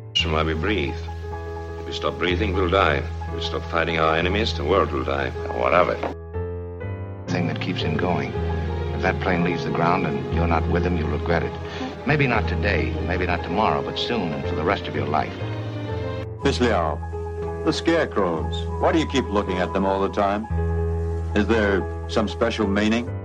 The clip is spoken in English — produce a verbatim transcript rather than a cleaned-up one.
That's why we breathe. If we stop breathing, we'll die. If we stop fighting our enemies, the world will die. What of it? Thing that keeps him going. If that plane leaves the ground and you're not with him, you'll regret it. Maybe not today, maybe not tomorrow, but soon and for the rest of your life. Miss Liao, the scarecrows, why do you keep looking at them all the time? Is there some special meaning?